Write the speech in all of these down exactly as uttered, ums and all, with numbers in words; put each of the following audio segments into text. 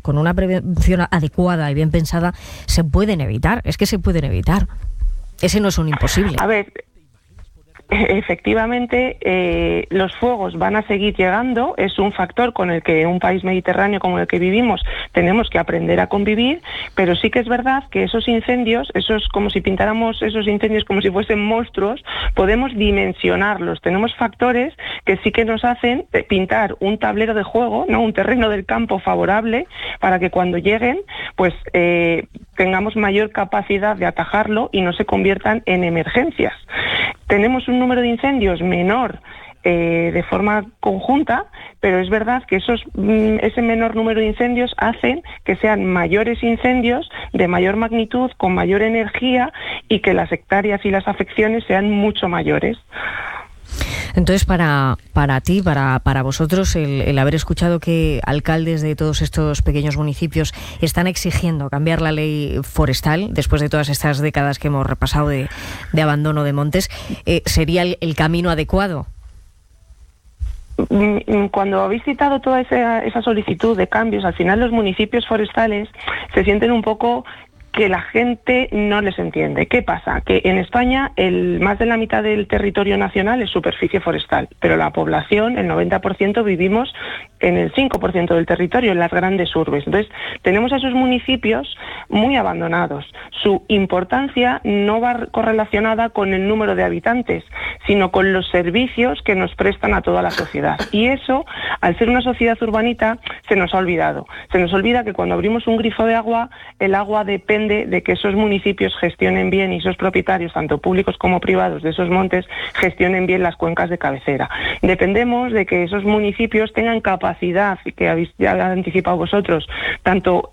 con una prevención adecuada y bien pensada, se pueden evitar. Es que se pueden evitar. Ese no es un imposible. A ver, efectivamente, eh, los fuegos van a seguir llegando. Es un factor con el que un país mediterráneo como el que vivimos tenemos que aprender a convivir, pero sí que es verdad que esos incendios, esos como si pintáramos esos incendios como si fuesen monstruos, podemos dimensionarlos. Tenemos factores que sí que nos hacen pintar un tablero de juego, ¿no? Un terreno del campo favorable para que cuando lleguen, pues eh, tengamos mayor capacidad de atajarlo y no se conviertan en emergencias. Tenemos un número de incendios menor eh, de forma conjunta, pero es verdad que esos ese menor número de incendios hacen que sean mayores incendios de mayor magnitud, con mayor energía, y que las hectáreas y las afecciones sean mucho mayores. Entonces, para, para ti, para, para vosotros, el, el haber escuchado que alcaldes de todos estos pequeños municipios están exigiendo cambiar la ley forestal, después de todas estas décadas que hemos repasado de, de abandono de montes, eh, ¿sería el, el camino adecuado? Cuando habéis citado toda esa, esa solicitud de cambios, al final los municipios forestales se sienten un poco que la gente no les entiende. ¿Qué pasa? Que en España el más de la mitad del territorio nacional es superficie forestal, pero la población, el noventa por ciento, vivimos en el cinco por ciento del territorio, en las grandes urbes. Entonces, tenemos a esos municipios muy abandonados. Su importancia no va correlacionada con el número de habitantes, sino con los servicios que nos prestan a toda la sociedad. Y eso, al ser una sociedad urbanita, se nos ha olvidado. Se nos olvida que cuando abrimos un grifo de agua, el agua depende de que esos municipios gestionen bien, y esos propietarios, tanto públicos como privados, de esos montes, gestionen bien las cuencas de cabecera. Dependemos de que esos municipios tengan capacidad, que habéis ya anticipado vosotros, tanto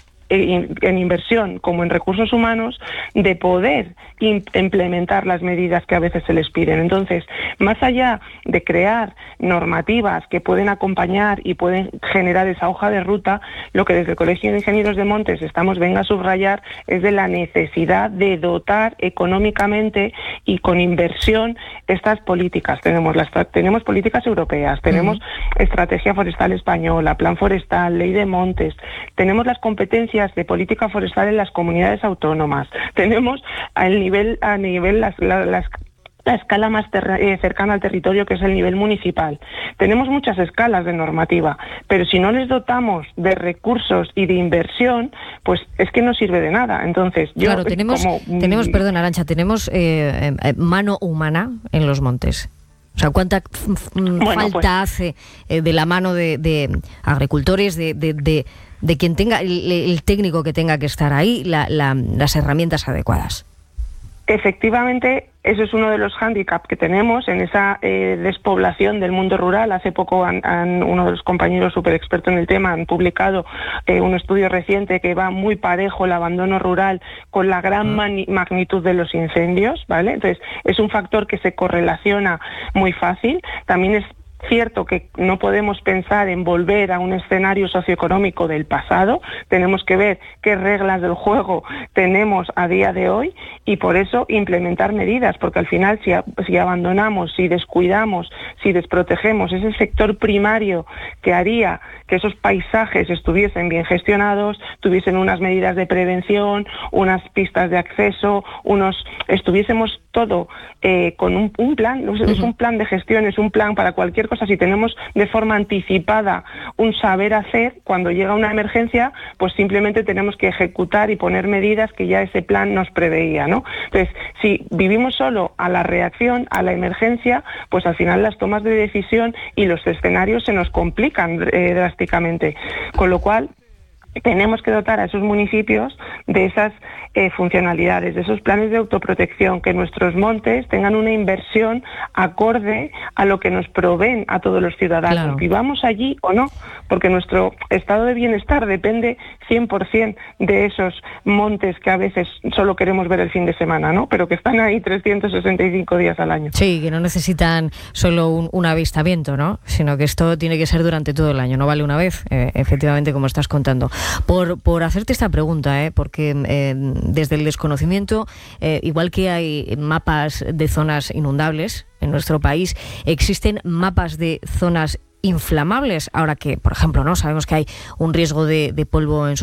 en inversión como en recursos humanos, de poder implementar las medidas que a veces se les piden. Entonces, más allá de crear normativas que pueden acompañar y pueden generar esa hoja de ruta, lo que desde el Colegio de Ingenieros de Montes estamos venga a subrayar es de la necesidad de dotar económicamente y con inversión estas políticas. Tenemos las tenemos políticas europeas, tenemos uh-huh. Estrategia Forestal Española, Plan Forestal, Ley de Montes, tenemos las competencias de política forestal en las comunidades autónomas, tenemos al nivel a nivel las, las, las la escala más ter- eh, cercana al territorio, que es el nivel municipal. Tenemos muchas escalas de normativa, pero si no les dotamos de recursos y de inversión, pues es que no sirve de nada. Entonces, yo claro, tenemos, como, tenemos, perdón, Arantxa, tenemos eh, eh, mano humana en los montes. O sea, ¿cuánta f- f- bueno, falta pues, hace eh, de la mano de, de agricultores, de, de, de, de quien tenga, el, el técnico que tenga que estar ahí, la, la, las herramientas adecuadas? Efectivamente, eso es uno de los hándicaps que tenemos en esa eh, despoblación del mundo rural. Hace poco han, han, uno de los compañeros súper expertos en el tema han publicado eh, un estudio reciente que va muy parejo el abandono rural con la gran mani- magnitud de los incendios, ¿vale? Entonces, es un factor que se correlaciona muy fácil. También es cierto que no podemos pensar en volver a un escenario socioeconómico del pasado. Tenemos que ver qué reglas del juego tenemos a día de hoy y por eso implementar medidas, porque al final si, si abandonamos, si descuidamos, si desprotegemos ese sector primario que haría que esos paisajes estuviesen bien gestionados, tuviesen unas medidas de prevención, unas pistas de acceso, unos estuviésemos todo eh, con un, un plan, no sé, uh-huh. es un plan de gestión, es un plan para cualquier cosa. Si tenemos de forma anticipada un saber hacer, cuando llega una emergencia, pues simplemente tenemos que ejecutar y poner medidas que ya ese plan nos preveía, ¿no? Entonces, si vivimos solo a la reacción, a la emergencia, pues al final las tomas de decisión y los escenarios se nos complican eh, drásticamente. Con lo cual, tenemos que dotar a esos municipios de esas eh, funcionalidades, de esos planes de autoprotección, que nuestros montes tengan una inversión acorde a lo que nos proveen a todos los ciudadanos, claro. Vivamos allí o no, porque nuestro estado de bienestar depende cien por ciento de esos montes que a veces solo queremos ver el fin de semana, ¿no? Pero que están ahí trescientos sesenta y cinco días al año. Sí, que no necesitan solo un, un avistamiento, ¿no? Sino que esto tiene que ser durante todo el año, no vale una vez, eh, efectivamente, como estás contando. Por, por hacerte esta pregunta, ¿eh? Porque eh, desde el desconocimiento, eh, igual que hay mapas de zonas inundables en nuestro país, existen mapas de zonas inflamables. Ahora que, por ejemplo, no sabemos que hay un riesgo de, de polvo en